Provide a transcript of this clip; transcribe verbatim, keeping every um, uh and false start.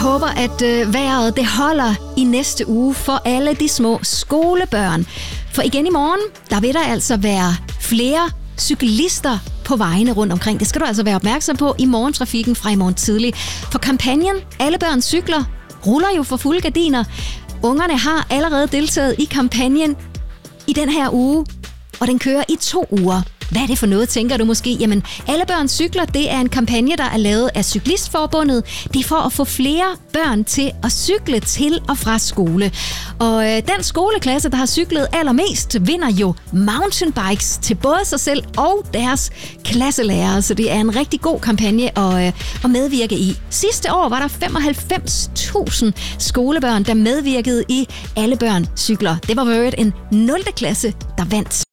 håber, at øh, vejret det holder i næste uge for alle de små skolebørn. For igen i morgen, der vil der altså være flere cyklister på vejene rundt omkring. Det skal du altså være opmærksom på i morgentrafikken fra i morgen tidlig. For kampagnen Alle børn cykler ruller jo for fulde gardiner. Ungerne har allerede deltaget i kampagnen i den her uge, og den kører i to uger. Hvad er det for noget, tænker du måske? Jamen, Alle børn cykler, det er en kampagne, der er lavet af Cyklistforbundet. Det er for at få flere børn til at cykle til og fra skole. Og øh, den skoleklasse, der har cyklet allermest, vinder jo mountainbikes til både sig selv og deres klasselærere. Så det er en rigtig god kampagne at, øh, at medvirke i. Sidste år var der femoghalvfems tusind skolebørn, der medvirkede i Alle børn cykler. Det var Word en nul klasse, der vandt.